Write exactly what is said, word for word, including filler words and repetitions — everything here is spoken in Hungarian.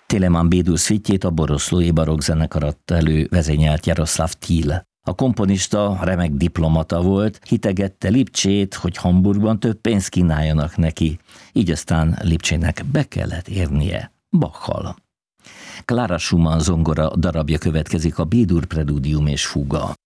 Telemann B-dur szvitjét a Boroszlói barokkzenekar adta elő, vezényelt Jaroszláv Tíl. A komponista remek diplomata volt, hitegette Lipcsét, hogy Hamburgban több pénzt kínáljanak neki, így aztán Lipcsének be kellett érnie Bachal. Clara Schumann zongora darabja következik, a B-dur preludium és fuga.